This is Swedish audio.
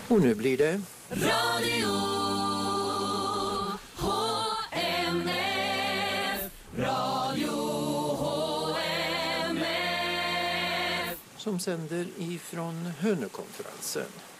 Och nu blir det Radio HMF, Radio HMF. som sänder ifrån Hönökonferensen.